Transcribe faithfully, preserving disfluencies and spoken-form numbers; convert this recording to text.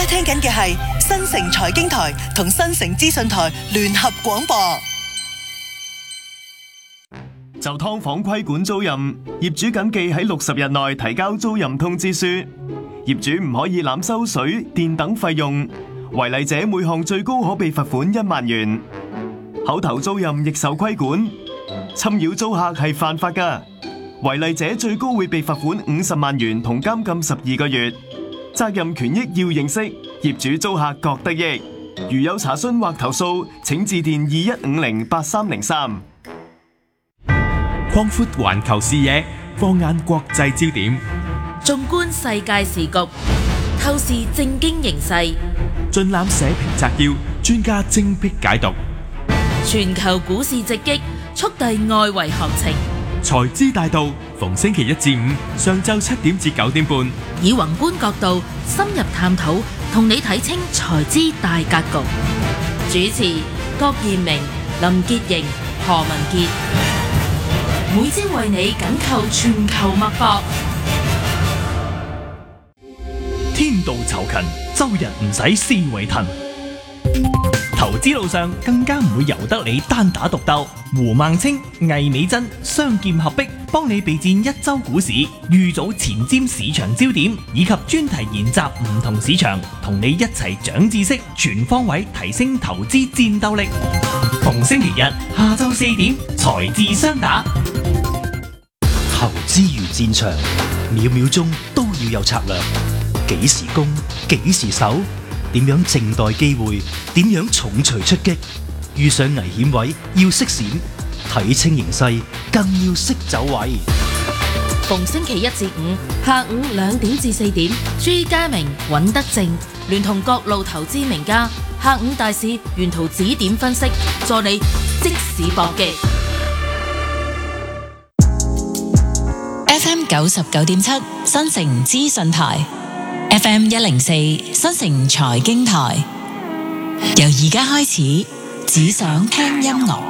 聽緊嘅係新城財經台同新城資訊台聯合廣播。 就劏房規管租賃，業主謹記喺六十日內提交租賃通知書。業主唔可以濫收水電等費用，違例者每項最高可被罰款一萬元。口頭租賃亦受規管，侵擾租客係犯法㗎，違例者最高會被罰款五十萬元同監禁十二個月。責任權益要認識，業主租客各得益。如有查詢或投訴，請致電二一五零八三零三。 擴闊環球視野，放眼國際焦點， 縱觀世界時局，透視政經形勢， 盡覽社評摘要，專家精闢解讀。 全球股市直擊，速遞外圍行情。 財資大道，逢星期一至五上晝七點至九點半， 以宏觀角度深入探討，同你睇清財資大格局。主持郭彥明、林潔瑩、何文傑，每朝為你緊扣全球脈搏。 天道酬勤，周日唔使思維騰。投資路上更加唔會由得你單打獨鬥，胡孟青、魏美珍雙劍合璧，幫你備戰一周股市，預早前瞻市場焦點，以及專題研習唔同市場，同你一齊長知識，全方位提升投資戰鬥力。逢星期日下晝四點，財智雙打。 投資如戰場，秒秒鐘都要有策略，幾時攻，幾時守，點樣靜待機會，點樣重錘出擊，遇上危險位要識閃，睇清形勢更要識走位。 逢星期一至五下午兩點至四點，朱家明、尹德正聯同各路投資名家，下午大市沿途指點分析，助你即時搏擊。 F M 九十九點七新城資訊台。F M 一零四新城財經台，由而家開始，只想聽音樂。